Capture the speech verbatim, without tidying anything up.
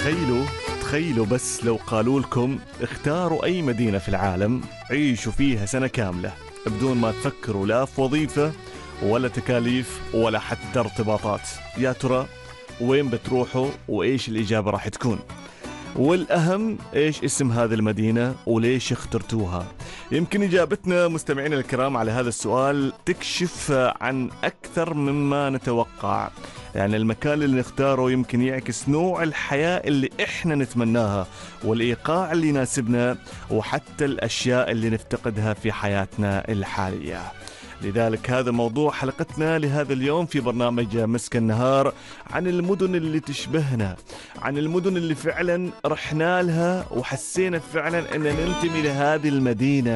تخيلوا تخيلوا بس لو قالوا لكم اختاروا أي مدينة في العالم عيشوا فيها سنة كاملة بدون ما تفكروا لا في وظيفة ولا تكاليف ولا حتى ارتباطات، يا ترى وين بتروحوا وإيش الإجابة راح تكون؟ والأهم إيش اسم هذه المدينة وليش اخترتوها؟ يمكن إجابتنا مستمعينا الكرام على هذا السؤال تكشف عن أكثر مما نتوقع. يعني المكان اللي نختاره يمكن يعكس نوع الحياة اللي إحنا نتمناها والإيقاع اللي يناسبنا وحتى الأشياء اللي نفتقدها في حياتنا الحالية. لذلك هذا موضوع حلقتنا لهذا اليوم في برنامج مسك النهار، عن المدن اللي تشبهنا، عن المدن اللي فعلا رحنا لها وحسينا فعلا أن ننتمي لهذه المدينة.